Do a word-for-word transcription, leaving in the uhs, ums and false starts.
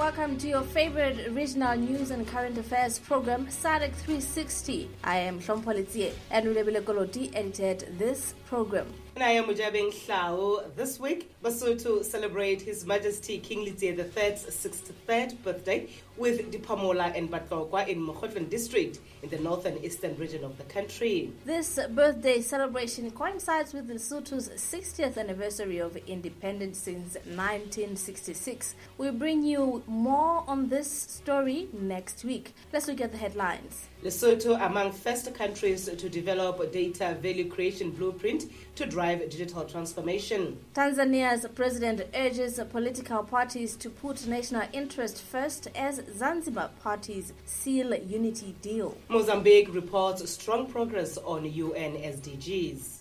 welcome to your favorite regional news and current affairs program, SADC three sixty. I am Hlompho Letsie and Relebile Koloti edited this program. And I am Mujabeng Hlao. This week, Basotho celebrate His Majesty King Letsie the third's sixty-third birthday with Diphamola and Batlokwa in Mokhotleng district in the northern eastern region of the country. This birthday celebration coincides with Lesotho's sixtieth anniversary of independence since nineteen sixty-six. We bring you more on this story next week. Let's look at the headlines. Lesotho among first countries to develop a data value creation blueprint to drive digital transformation. Tanzania's president urges political parties to put national interest first as Zanzibar parties seal unity deal. Mozambique reports strong progress on U N S D Gs.